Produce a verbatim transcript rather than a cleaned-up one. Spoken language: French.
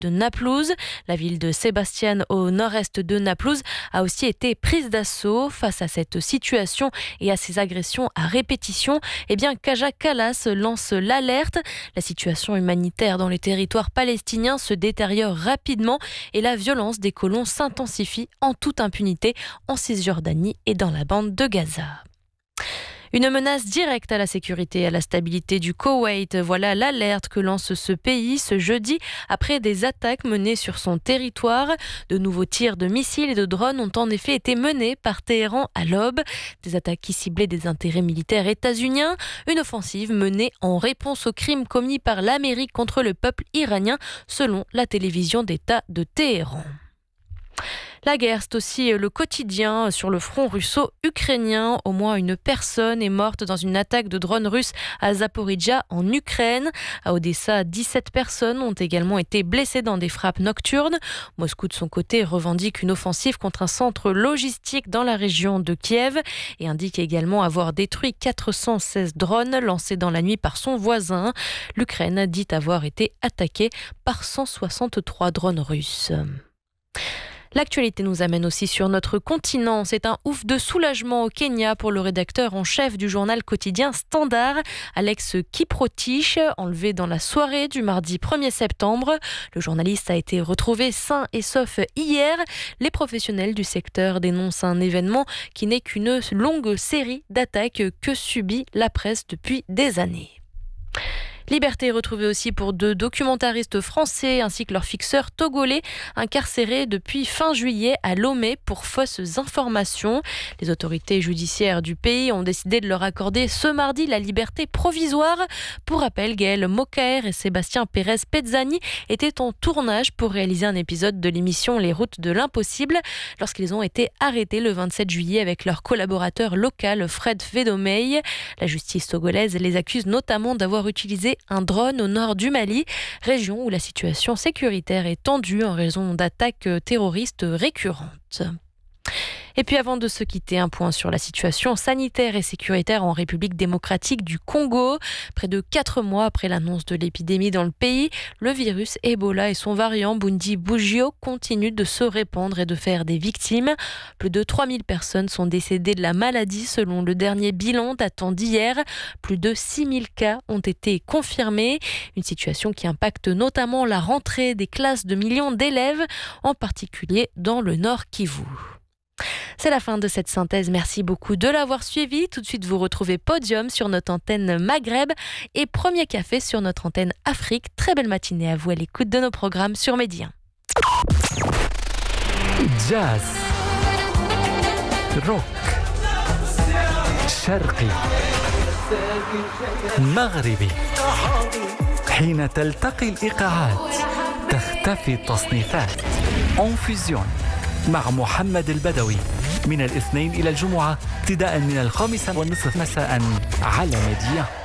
de Naplouse. La ville de Sébastiane, au nord-est de Naplouse, a aussi été prise d'assaut. Face à cette situation et à ces agressions à répétition, eh bien, Kaja Kallas lance l'alerte. La situation humanitaire dans les territoires palestiniens se détériore rapidement et la violence des colons s'intensifie en toute impunité en Cisjordanie et dans la bande de Gaza. Une menace directe à la sécurité et à la stabilité du Koweït. Voilà l'alerte que lance ce pays ce jeudi après des attaques menées sur son territoire. De nouveaux tirs de missiles et de drones ont en effet été menés par Téhéran à l'aube. Des attaques qui ciblaient des intérêts militaires états-uniens. Une offensive menée en réponse aux crimes commis par l'Amérique contre le peuple iranien, selon la télévision d'État de Téhéran. La guerre, c'est aussi le quotidien sur le front russo-ukrainien. Au moins une personne est morte dans une attaque de drones russes à Zaporijia, en Ukraine. À Odessa, dix-sept personnes ont également été blessées dans des frappes nocturnes. Moscou, de son côté, revendique une offensive contre un centre logistique dans la région de Kiev et indique également avoir détruit quatre cent seize drones lancés dans la nuit par son voisin. L'Ukraine dit avoir été attaquée par cent soixante-trois drones russes. L'actualité nous amène aussi sur notre continent. C'est un ouf de soulagement au Kenya pour le rédacteur en chef du journal quotidien Standard, Alex Kiprotich, enlevé dans la soirée du mardi premier septembre. Le journaliste a été retrouvé sain et sauf hier. Les professionnels du secteur dénoncent un événement qui n'est qu'une longue série d'attaques que subit la presse depuis des années. Liberté retrouvée aussi pour deux documentaristes français ainsi que leur fixeur togolais incarcérés depuis fin juillet à Lomé pour fausses informations. Les autorités judiciaires du pays ont décidé de leur accorder ce mardi la liberté provisoire. Pour rappel, Gaël Mokaer et Sébastien Pérez-Pezzani étaient en tournage pour réaliser un épisode de l'émission Les Routes de l'Impossible lorsqu'ils ont été arrêtés le vingt-sept juillet avec leur collaborateur local Fred Vedomey. La justice togolaise les accuse notamment d'avoir utilisé un drone au nord du Mali, région où la situation sécuritaire est tendue en raison d'attaques terroristes récurrentes. Et puis avant de se quitter, un point sur la situation sanitaire et sécuritaire en République démocratique du Congo. Près de quatre mois après l'annonce de l'épidémie dans le pays, le virus Ebola et son variant Bundibugyo continuent de se répandre et de faire des victimes. Plus de trois mille personnes sont décédées de la maladie selon le dernier bilan datant d'hier. Plus de six mille cas ont été confirmés. Une situation qui impacte notamment la rentrée des classes de millions d'élèves, en particulier dans le Nord Kivu. C'est la fin de cette synthèse. Merci beaucoup de l'avoir suivi. Tout de suite, vous retrouvez Podium sur notre antenne Maghreb et Premier Café sur notre antenne Afrique. Très belle matinée à vous à l'écoute de nos programmes sur Média. Jazz, rock, شرقي, مغربي. حين تلتقي الإيقاعات تختفي التصنيفات. En fusion مع محمد البدوي من الاثنين إلى الجمعة ابتداء من الخامسة والنصف مساء على ميديا.